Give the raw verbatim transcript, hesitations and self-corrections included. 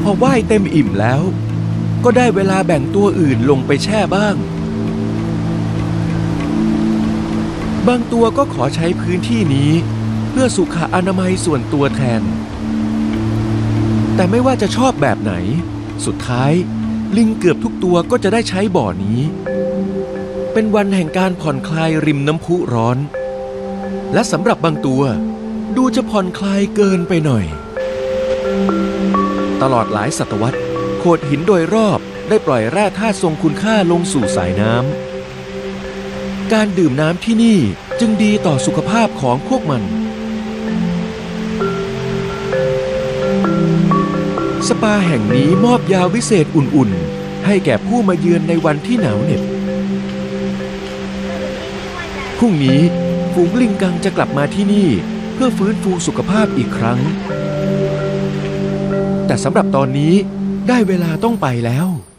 พอว่ายเต็มอิ่มแล้วก็ได้เวลาแบ่งตัวอื่นลงไปแช่บ้างบางตัวก็ขอใช้พื้นที่นี้เพื่อสุขอนามัยส่วนตัวแทนแต่ไม่ว่าจะชอบแบบไหนสุดท้ายลิงเกือบทุกตัวก็จะได้ใช้บ่อนี้เป็นวันแห่งการผ่อนคลายริมน้ำพุร้อนและสำหรับบางตัวดูจะผ่อนคลายเกินไปหน่อยตลอดหลายศตวรรษโขดหินโดยรอบได้ปล่อยแร่ธาตุทรงคุณค่าลงสู่สายน้ำการดื่มน้ำที่นี่จึงดีต่อสุขภาพของพวกมันสปาแห่งนี้มอบยาวิเศษอุ่นๆให้แก่ผู้มาเยือนในวันที่หนาวเหน็บพรุ่งนี้ฝูงลิงกังจะกลับมาที่นี่เพื่อฟื้นฟูสุขภาพอีกครั้งแต่สำหรับตอนนี้ได้เวลาต้องไปแล้ว